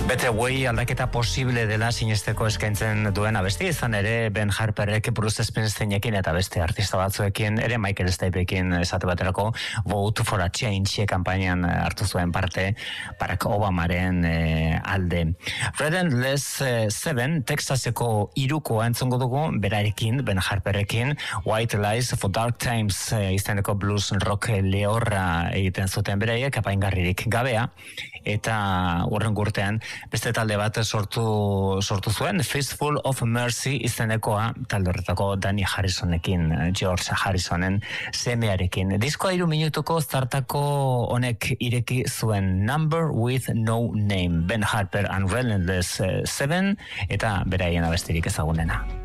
Better Way aldaketa posible dela sinesteko eskaintzen duen abesti, izan ere Ben Harperrek Bruce Springsteenekin eta beste artista batzuekin, ere Michael Stipeekin esate baterako Vote for a Change kanpainan hartu zuen parte Barack Obamaren alde. Relentless 7 Texaseko irukoa entzongo dugu, berarekin, Ben Harperrekin, White Lies for Dark Times izeneko blues rock lehorra egiten zuten beraiek, apaingarririk gabea, eta horren urtean beste talde bat sortu zuen, Fistful of Mercy izenekoa, talde horretako Danny Harrisonekin, George Harrisonen semearekin. Diskoa 3 minutuko zartako honek ireki zuen Number with No Name, Ben Harper and Relentless 7, eta beraien abestirik ezagunena.